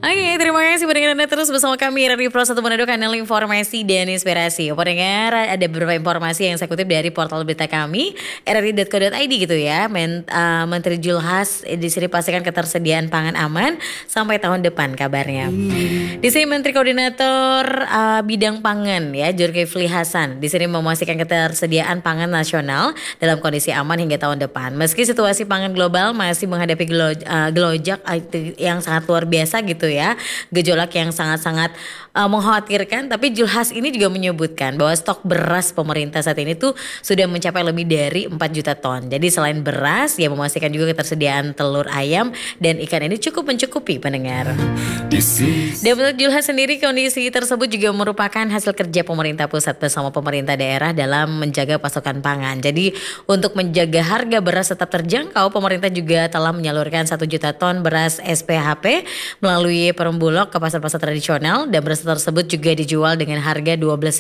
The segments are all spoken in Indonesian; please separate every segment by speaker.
Speaker 1: Oke, terima kasih pendengar Anda terus bersama kami RRI Pro 1 Manado, kanal informasi dan inspirasi. Pendengar, ada beberapa informasi yang saya kutip dari portal berita kami rri.co.id gitu ya. Menteri Julhas di sini pastikan ketersediaan pangan aman sampai tahun depan kabarnya. Di sini Menteri Koordinator Bidang Pangan ya, Zulkifli Hasan di sini memastikan ketersediaan pangan nasional dalam kondisi aman hingga tahun depan. Meski situasi pangan global masih menghadapi gelojak yang sangat luar biasa gitu ya, gejolak yang sangat-sangat mengkhawatirkan, tapi Julhas ini juga menyebutkan bahwa stok beras pemerintah saat ini tuh sudah mencapai lebih dari 4 juta ton. Jadi selain beras, ia memastikan juga ketersediaan telur ayam dan ikan ini cukup mencukupi pendengar. Dan menurut Julhas sendiri, kondisi tersebut juga merupakan hasil kerja pemerintah pusat bersama pemerintah daerah dalam menjaga pasokan pangan. Jadi untuk menjaga harga beras tetap terjangkau, pemerintah juga telah menyalurkan 1 juta ton beras SPHP melalui Perumbulok ke pasar-pasar tradisional, dan beras tersebut juga dijual dengan harga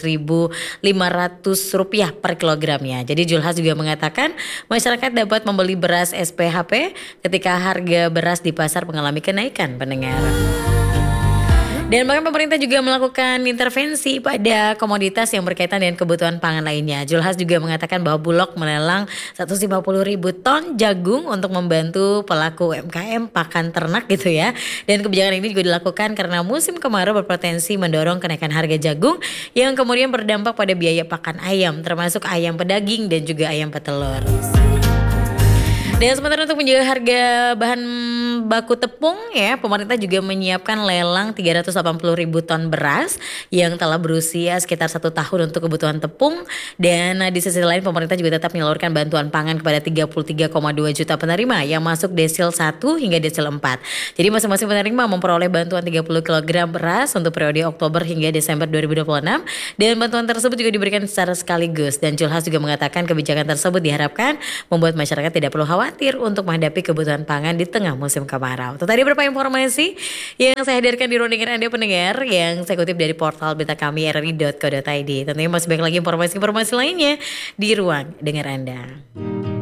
Speaker 1: Rp12.500 per kilogramnya. Jadi Julhas juga mengatakan masyarakat dapat membeli beras SPHP ketika harga beras di pasar mengalami kenaikan pendengar. Dan bahkan pemerintah juga melakukan intervensi pada komoditas yang berkaitan dengan kebutuhan pangan lainnya. Julhas juga mengatakan bahwa Bulog melelang 150.000 ton jagung untuk membantu pelaku UMKM pakan ternak gitu ya. Dan kebijakan ini juga dilakukan karena musim kemarau berpotensi mendorong kenaikan harga jagung yang kemudian berdampak pada biaya pakan ayam, termasuk ayam pedaging dan juga ayam petelur. Dan sementara untuk menjaga harga bahan baku tepung ya, pemerintah juga menyiapkan lelang 380.000 ton beras yang telah berusia sekitar 1 tahun untuk kebutuhan tepung. Dan di sisi lain pemerintah juga tetap menyalurkan bantuan pangan kepada 33,2 juta penerima yang masuk desil 1 hingga desil 4. Jadi masing-masing penerima memperoleh bantuan 30 kg beras untuk periode Oktober hingga Desember 2026. Dan bantuan tersebut juga diberikan secara sekaligus. Dan Julhas juga mengatakan kebijakan tersebut diharapkan membuat masyarakat tidak perlu khawatir untuk menghadapi kebutuhan pangan di tengah musim kemarau. Itu tadi beberapa informasi yang saya hadirkan di ruang dengar Anda pendengar, yang saya kutip dari portal berita kami rri.co.id. Tentunya masih banyak lagi informasi-informasi lainnya di ruang dengar Anda.